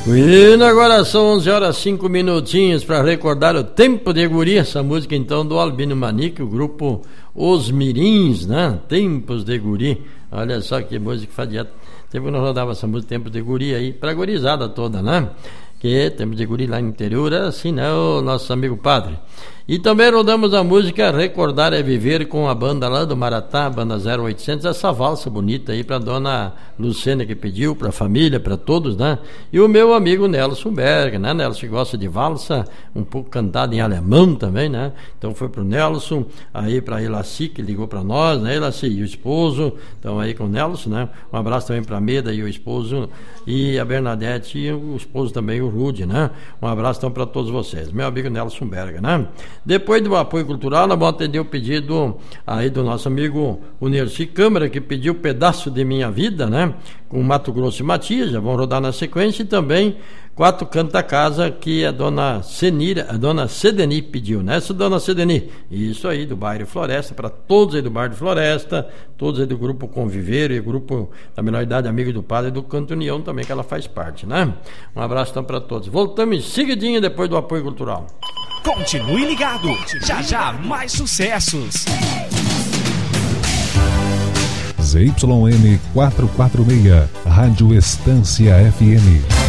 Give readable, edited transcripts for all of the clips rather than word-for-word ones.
E agora são 11 horas 5 minutinhos para recordar o Tempo de Guri, essa música então do Albino Manique, o grupo Os Mirins, né? Tempos de Guri, olha só que música que fazia tempo que nós rodava essa música, Tempo de Guri aí, pra gurizada toda, né? Que Tempo de Guri lá no interior era assim, né? O nosso amigo padre. E também rodamos a música Recordar é Viver com a banda lá do Maratá, banda 0800, essa valsa bonita aí pra dona Lucena que pediu, pra família, pra todos, né? E o meu amigo Nelson Berg, né? Nelson que gosta de valsa, um pouco cantado em alemão também, né? Então foi pro Nelson, aí pra Elaci que ligou pra nós, né? Elaci e o esposo, então aí com o Nelson, né? Um abraço também pra Meda e o esposo, e a Bernadette e o esposo também, o Rude, né? Um abraço então pra todos vocês, meu amigo Nelson Berg, né? Depois do apoio cultural, nós vamos atender o pedido aí do nosso amigo o Nerci Câmara, que pediu Pedaço de Minha Vida, né? Com Mato Grosso e Matias, já vão rodar na sequência, e também Quatro Canta Casa, que a dona Sedeni pediu, né? Essa dona Sedeni, isso aí, do bairro Floresta, para todos aí do bairro Floresta, todos aí do grupo Conviver e grupo da menor idade, Amigos do Padre, e do Canto União também, que ela faz parte, né? Um abraço então para todos. Voltamos em seguidinho depois do apoio cultural. Continue ligado, já mais sucessos. ZYN 446, Rádio Estância FM.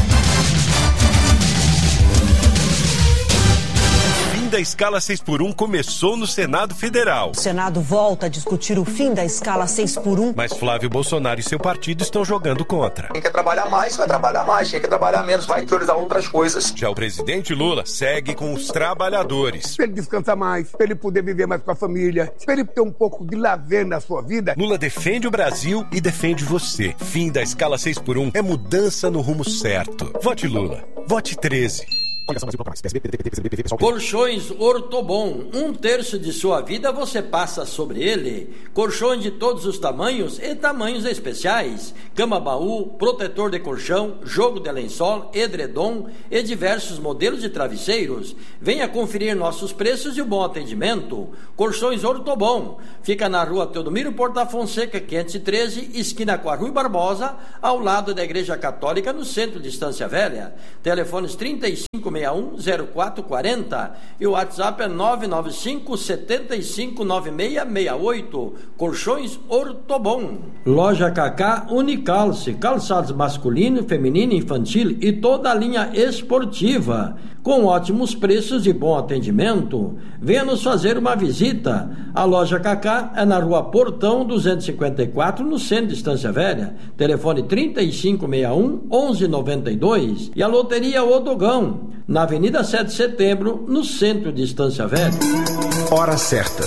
Da escala 6x1 começou no Senado Federal. O Senado volta a discutir o fim da escala 6x1. Mas Flávio Bolsonaro e seu partido estão jogando contra. Quem quer trabalhar mais, vai trabalhar mais. Quem quer trabalhar menos, vai priorizar outras coisas. Já o presidente Lula segue com os trabalhadores. Para ele descansar mais, para ele poder viver mais com a família, para ele ter um pouco de lazer na sua vida. Lula defende o Brasil e defende você. Fim da escala 6x1 é mudança no rumo certo. Vote Lula. Vote 13. Colchões Ortobon, 1/3 de sua vida você passa sobre ele. Colchões de todos os tamanhos e tamanhos especiais. Cama baú, protetor de colchão, jogo de lençol, edredom e diversos modelos de travesseiros. Venha conferir nossos preços e o bom atendimento. Colchões Ortobon, fica na rua Teodomiro Porta Fonseca 513, esquina com a Rui Barbosa, ao lado da Igreja Católica, no centro de Estância Velha. Telefones 3561-0440 e o WhatsApp é 995-759668. Colchões Ortobon. Loja Cacá Unicalce, calçados masculino, feminino, infantil e toda a linha esportiva, com ótimos preços e bom atendimento. Venha nos fazer uma visita. A Loja Cacá é na Rua Portão 254, no centro de Estância Velha. Telefone 3561-1192. E a Loteria Odogão, na Avenida 7 de Setembro, no centro de Estância Velha. Hora certa.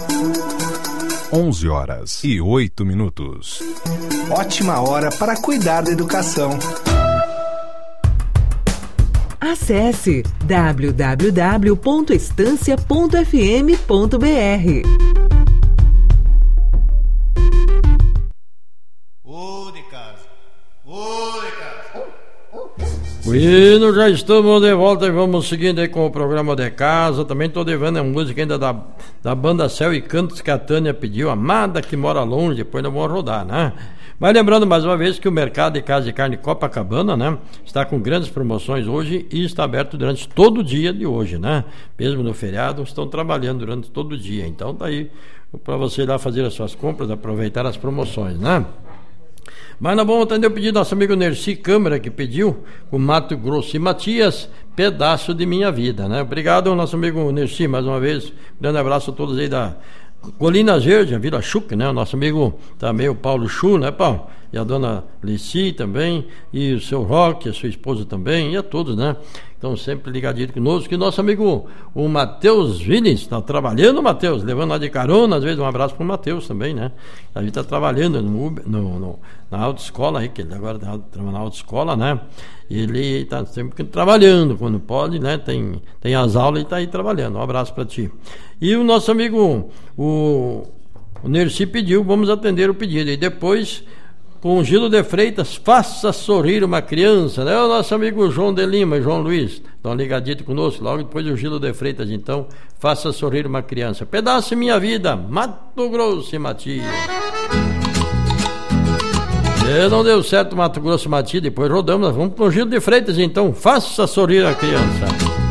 11 horas e 8 minutos. Ótima hora para cuidar da educação. Acesse www.estancia.fm.br. Bueno, já estamos de volta e vamos seguindo aí com o programa de casa. Também estou devendo a música ainda da banda Céu e Cantos que a Tânia pediu, Amada que Mora Longe, depois nós vamos rodar, né? Mas lembrando mais uma vez que o mercado de casa de carne Copacabana, né, está com grandes promoções hoje e está aberto durante todo o dia de hoje, né? Mesmo no feriado, estão trabalhando durante todo o dia. Então tá aí para você ir lá fazer as suas compras, aproveitar as promoções, né? Mas nós vamos atender o pedido do nosso amigo Nerci Câmara, que pediu o Mato Grosso e Matias, Pedaço de Minha Vida, né? Obrigado, nosso amigo Nerci, mais uma vez. Grande abraço a todos aí da Colinas Verdes, a Vila Chuc, né? O nosso amigo também, o Paulo Chu, né, Paulo? E a dona Leci também, e o seu Roque, a sua esposa também, e a todos, né? Estão sempre ligadinhos conosco. Que nosso amigo, o Matheus Vines, está trabalhando, Matheus, levando lá de carona, às vezes um abraço para o Matheus também, né? A gente está trabalhando na autoescola aí, que ele agora está trabalhando na autoescola, né? E ele está sempre trabalhando, quando pode, né? Tem as aulas e está aí trabalhando. Um abraço para ti. E o nosso amigo, o Nerci pediu, vamos atender o pedido. E depois, com o Gilo de Freitas, Faça Sorrir uma Criança, né? O nosso amigo João de Lima, João Luiz, estão ligadinho conosco. Logo depois do Gilo de Freitas, então, Faça Sorrir uma Criança. Pedaço Minha Vida, Mato Grosso e Matias. Não deu certo Mato Grosso Mati, depois rodamos, nós vamos pro Gil de Freitas, então faça sorrir a criança.